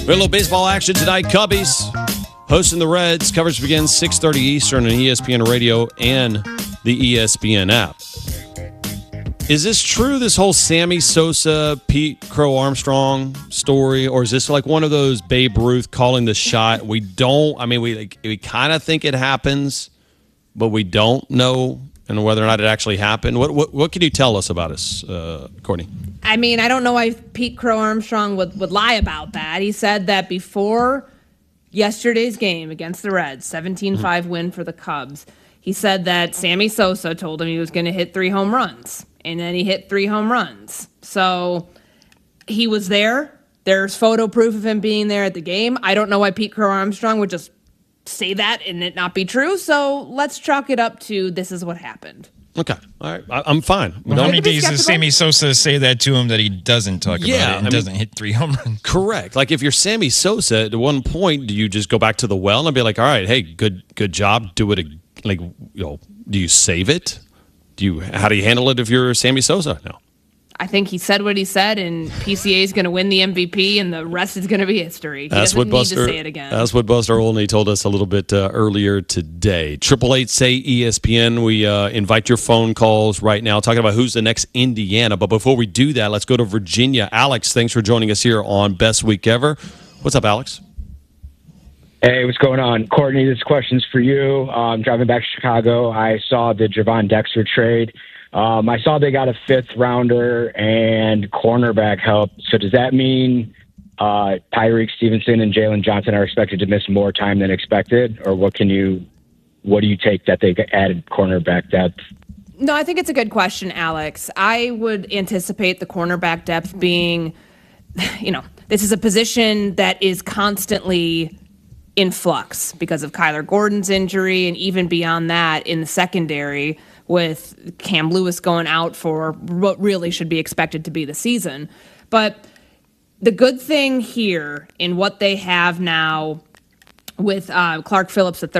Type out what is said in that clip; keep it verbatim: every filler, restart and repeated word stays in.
We have a little baseball action tonight. Cubbies hosting the Reds. Coverage begins six thirty Eastern on E S P N Radio and the E S P N app. Is this true, this whole Sammy Sosa, Pete Crow Armstrong story, or is this like one of those Babe Ruth calling the shot? We don't, I mean, we like, we kind of think it happens, but we don't know and whether or not it actually happened. What what, what can you tell us about us, uh, Courtney? I mean, I don't know why Pete Crow Armstrong would, would lie about that. He said that before yesterday's game against the Reds, seventeen five mm-hmm. win for the Cubs, he said that Sammy Sosa told him he was going to hit three home runs, and then he hit three home runs. So he was there. There's photo proof of him being there at the game. I don't know why Pete Crow Armstrong would just say that and it not be true. So let's chalk it up to this is what happened. Okay. All right. I, I'm fine. Well, how many days does Sammy Sosa say that to him that he doesn't talk yeah, about it and I doesn't mean, hit three home runs? Correct. Like if you're Sammy Sosa, at one point, do you just go back to the well and be like, all right, hey, good good job. Do it. Like, you know, do you save it? Do you? How do you handle it if you're Sammy Sosa? No. I think he said what he said, and P C A is going to win the M V P, and the rest is going to be history. He that's doesn't what need Buster, to say it again. That's what Buster Olney told us a little bit uh, earlier today. Triple eight say E S P N. We uh, invite your phone calls right now, talking about who's the next Indiana. But before we do that, let's go to Virginia. Alex, thanks for joining us here on Best Week Ever. What's up, Alex? Hey, what's going on? Courtney, this question's for you. Um, driving back to Chicago, I saw the Javon Dexter trade. Um, I saw they got a fifth rounder and cornerback help. So does that mean uh, Tyreek Stevenson and Jalen Johnson are expected to miss more time than expected? Or what can you, what do you take that they added cornerback depth? No, I think it's a good question, Alex. I would anticipate the cornerback depth being, you know, this is a position that is constantly in flux because of Kyler Gordon's injury, and even beyond that in the secondary with Cam Lewis going out for what really should be expected to be the season. But the good thing here in what they have now with uh, Clark Phillips the third,